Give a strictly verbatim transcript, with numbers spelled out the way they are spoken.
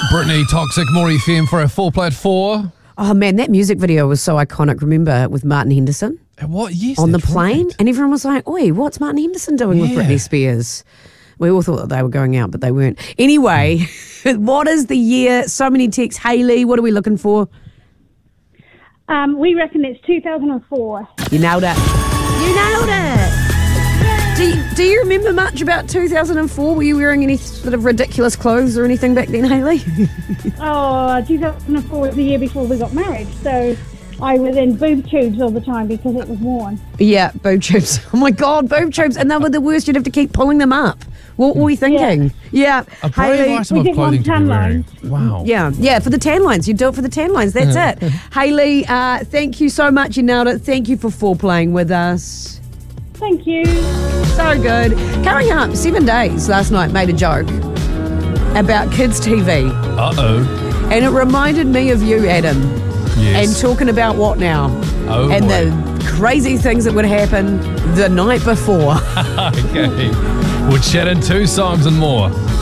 Brittany, Toxic, More F M for a full play at four. Oh man, that music video was so iconic. Remember with Martin Henderson? What? Yes, on the that's plane, right. and everyone was like, "Oi, what's Martin Henderson doing with Yeah. Britney Spears?" We all thought that they were going out, but they weren't. Anyway, what is the year? So many texts. Hayley, what are we looking for? Um, we reckon it's two thousand four. You nailed it. You nailed it. Do you, do you remember much about two thousand four? Were you wearing any sort of ridiculous clothes or anything back then, Hayley? Oh, two thousand four was the year before we got married, so I was in boob tubes all the time because it was worn. Yeah, boob tubes. Oh my God, boob tubes. And they were the worst. You'd have to keep pulling them up. What were we thinking? Yeah. A brave Hayley, item we of did clothing want to be tan wearing. lines. Wow. Yeah, yeah, for the tan lines. You do it for the tan lines. That's it. Hayley, uh, thank you so much. You nailed it. Thank you for foreplaying with us. Thank you. So good. Coming up, Seven Days last night made a joke about kids' T V. Uh-oh. And it reminded me of you, Adam. Yes. And talking about what now? Oh, and boy. the crazy things that would happen the night before. Okay. We'll chat in two songs and more.